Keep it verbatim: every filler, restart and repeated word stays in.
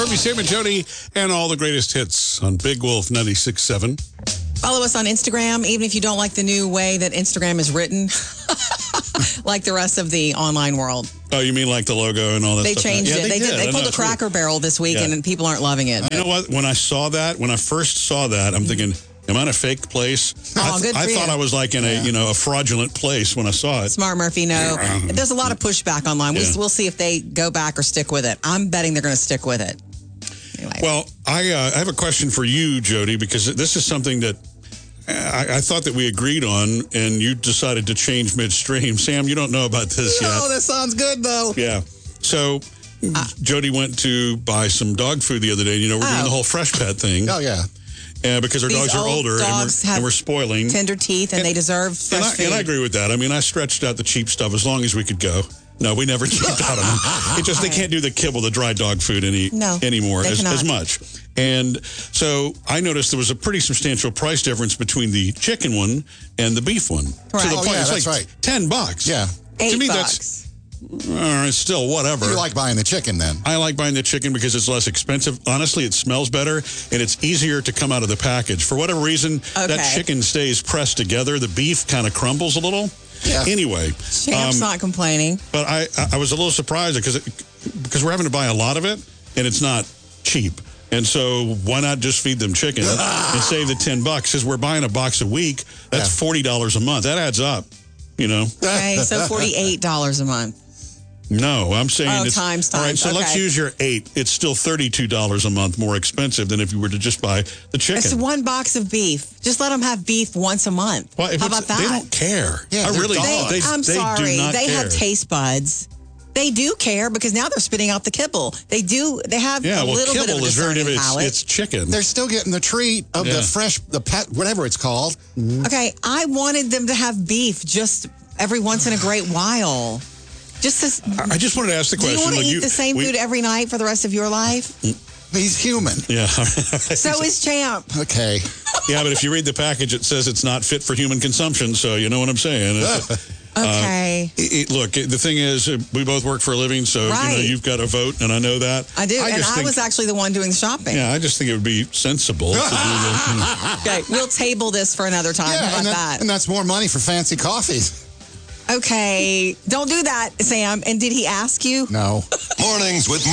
Murphy, Sam, and Jody, and all the greatest hits on Big Wolf ninety-six point seven. Follow us on Instagram, even if you don't like the new way that Instagram is written, like the rest of the online world. Oh, you mean like the logo and all that They stuff? changed yeah, it. They, They did. did. They I pulled know, a Cracker weird. Barrel this week, Yeah. and people aren't loving it. You know what? When I saw that, when I first saw that, I'm thinking, am I in a fake place? Oh, I, th- good for I you. thought I was like in a, you know, a fraudulent place when I saw it. Smart Murphy, no. There's a lot of pushback online. We'll, Yeah. we'll see if they go back or stick with it. I'm betting they're going to stick with it. Anyway. Well, I, uh, I have a question for you, Jody, because this is something that I, I thought that we agreed on, and you decided to change midstream. Sam, you don't know about this yet. Oh, that sounds good, though. Yeah. So uh, Jody went to buy some dog food the other day. You know, we're Oh. doing the whole fresh pet thing. Oh, yeah. Uh, because our These dogs are old older and dogs we're, have and we're spoiling. Tender teeth, and, And- they deserve And fresh I, food. and I agree with that. I mean, I stretched out the cheap stuff as long as we could go. No, we never cheaped out on them. It just, they can't do the kibble, the dry dog food any No, anymore they as, cannot. as much. And so I noticed there was a pretty substantial price difference between the chicken one and the beef one. Correct. To the Oh, point, yeah, it's that's like right. ten bucks. Yeah. Eight to me, bucks. that's all right, still whatever. You like buying the chicken then? I like buying the chicken because it's less expensive. Honestly, it smells better, and it's easier to come out of the package. For whatever reason, Okay. that chicken stays pressed together. The beef kind of crumbles a little. Yeah. Anyway, Champ's um, not complaining. but I, I was a little surprised because because we're having to buy a lot of it, and it's not cheap. And so why not just feed them chicken and save the ten bucks? Because we're buying a box a week. That's Yeah. forty dollars a month. That adds up, you know. Okay, so forty-eight dollars a month. No, I'm saying Oh, it's times, all right. times, So let's okay. use your eight. It's still thirty-two dollars a month more expensive than if you were to just buy the chicken. It's one box of beef. Just let them have beef once a month. Well, if How it's- about that? They don't care. Yeah, I they're really. dogs. They, I'm they sorry. do not they care. have taste buds. They do care because now they're spitting out the kibble. They do. They have Yeah, a well, little bit of kibble a is very discerning different. palate. It's, it's chicken. They're still getting the treat of Yeah. the fresh, the pet, whatever it's called. Okay, I wanted them to have beef just every once in a great while. Just to, I just wanted to ask the do question. you want to Look, eat the same we- food every night for the rest of your life? He's human. Yeah. So is Champ. Okay. Yeah, but if you read the package, it says it's not fit for human consumption. So you know what I'm saying. It's- Okay. It, it- look, the thing is, uh, we both work for a living, so you know Right. you've got to vote, and I know that. I do. and just I think- was actually the one doing the shopping. Yeah, I just think it would be sensible to do the. Okay, we'll table this for another time. How Yeah, about and, that- that? and that's more money for fancy coffees. Okay, don't do that, Sam. And did he ask you? No. Mornings with